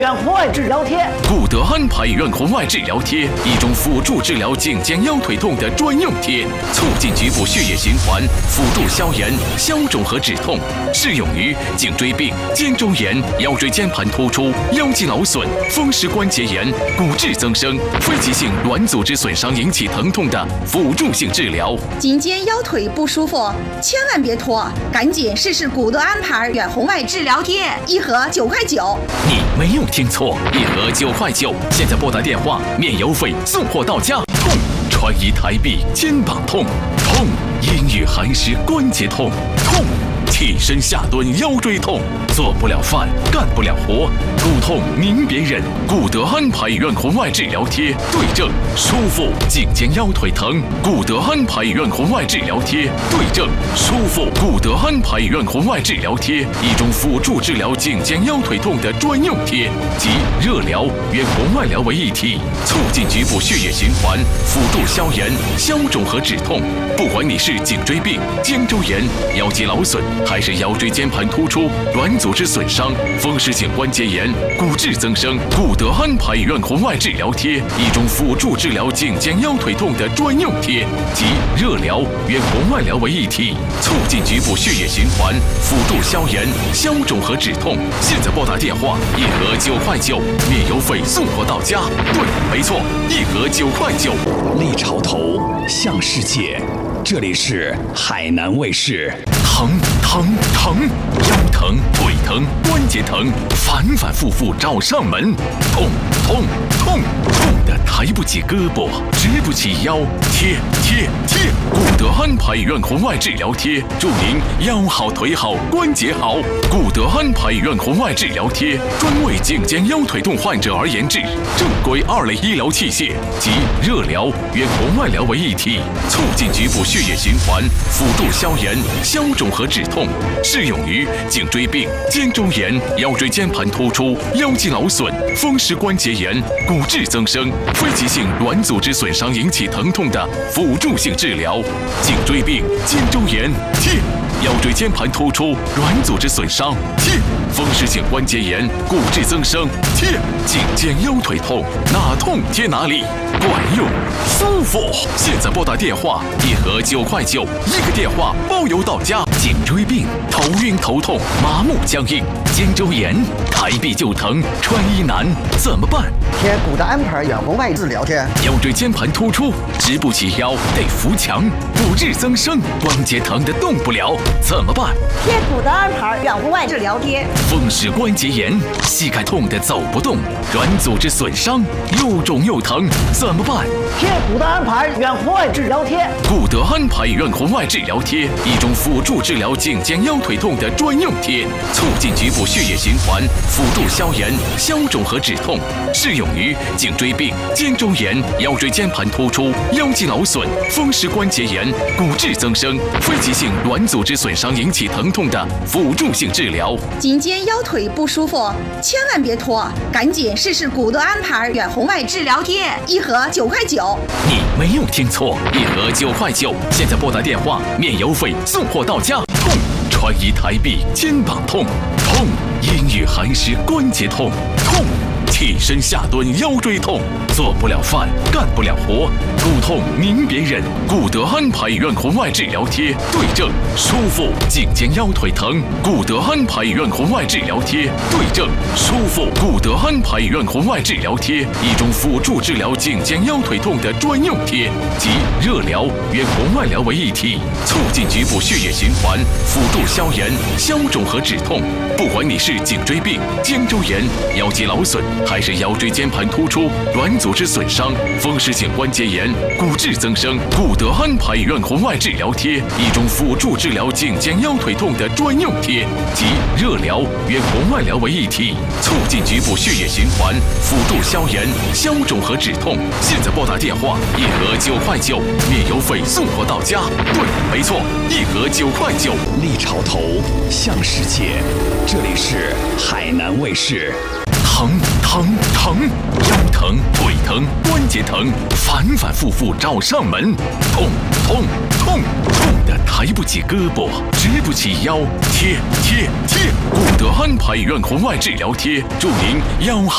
远红外治疗贴， 古德安排远红外治疗贴，一种辅助治疗颈肩腰腿痛的专用贴，促进局部血液循环，辅助消炎、消肿和止痛，适用于颈椎病、肩周炎、腰椎间盘突出、腰肌劳损、风湿关节炎、骨质增生、非急性软组织损伤引起疼痛的辅助性治疗。 颈肩腰腿不舒服，千万别拖，赶紧试试古德安牌远红外治疗贴，一盒9块9。 你没有听错，一盒9块9。现在拨打电话，免邮费送货到家。痛，穿衣抬臂肩膀痛，痛，阴郁寒湿关节痛，痛，起身下蹲腰椎痛，做不了饭干不了活，骨痛您别忍，古德安排远红外治疗贴，对症舒服颈肩腰腿疼。古德安排远红外治疗贴，对症舒服。古德安排远红外治疗贴，一种辅助治疗颈肩腰腿痛的专用贴，集热疗、远红外疗为一体，促进局部血液循环，辅助消炎、消肿和止痛。不管你是颈椎病、肩周炎、腰肌劳损，还是腰椎间盘突出、软组织损伤、风湿性关节炎、骨质增生，古德安排远红外治疗贴，一种辅助治疗颈肩腰腿痛的专用贴，集热疗、远红外疗为一体，促进局部血液循环，辅助消炎、消肿和止痛。现在拨打电话，一盒9块9，免邮费送货到家。对，没错，一盒9块9。 立潮头，向世界。这里是海南卫视。 疼疼疼，腰疼、腿疼、关节疼，反反复复找上门。痛痛痛，痛得抬不起胳膊，直不起腰。贴贴贴，古德安排远红外治疗贴，祝您腰好腿好关节好。古德安排远红外治疗贴，专为颈肩腰腿痛患者而研制，正规2类医疗器械，集热疗、远红外疗为一体，促进局部血液循环，辅助消炎、消肿和止痛，适用于颈椎病、肩周炎、腰椎间盘突出、腰肌劳损、风湿关节炎、骨质增生、非急性软组织损伤引起疼痛的辅助性治疗。颈椎病、肩周炎贴，腰椎间盘突出、软组织损伤贴，风湿性关节炎、骨质增生贴，颈肩腰腿痛哪痛贴哪里，管用舒服。现在拨打电话，一盒9块9，一个电话包邮到家。颈椎病、头晕头痛、麻木僵硬；肩周炎、抬臂就疼、穿衣难，怎么办？ 贴古德安牌远红外治疗贴。 腰椎间盘突出，直不起腰，得扶墙；骨质增生，关节疼得动不了，怎么办？ 贴古德安牌远红外治疗贴。 风湿关节炎，膝盖痛得走不动；软组织损伤，又肿又疼，怎么办？ 贴古德安牌远红外治疗贴。 古德安排远红外治疗贴，一种辅助治疗颈肩腰腿痛的专用贴，促进局部血液循环，辅助消炎、消肿和止痛，适用于颈椎病、肩周炎、腰椎间盘突出、腰肌劳损、风湿关节炎、骨质增生、非急性软组织损伤引起疼痛的辅助性治疗。 颈肩腰腿不舒服，千万别拖，赶紧试试古德安牌远红外治疗贴，一盒9块9。 你没有听错，一盒9块9。现在拨打电话，免邮费送货到家。痛，穿衣抬臂肩膀痛，痛，阴郁寒湿关节痛，痛，起身下蹲腰椎痛，做不了饭干不了活，骨痛您别忍，古德安排远红外治疗贴，对症舒服颈肩腰腿疼。古德安排远红外治疗贴，对症舒服。古德安排远红外治疗贴，一种辅助治疗颈肩腰腿痛的专用贴，集热疗、远红外疗为一体，促进局部血液循环，辅助消炎、消肿和止痛。不管你是颈椎病、肩周炎、腰肌劳损，还是腰椎间盘突出、软组织损伤、风湿性关节炎、骨质增生，古德安排远红外治疗贴，一种辅助治疗颈肩腰腿痛的专用贴，集热疗、远红外疗为一体，促进局部血液循环，辅助消炎、消肿和止痛。现在拨打电话，一盒9块9，免邮费送货到家。对，没错，一盒9块9。 立潮头，向世界。这里是海南卫视。 疼疼疼，腰疼、腿疼、关节疼，反反复复找上门。痛痛痛，痛得抬不起胳膊，直不起腰。贴贴贴，古德安排远红外治疗贴，祝您腰好。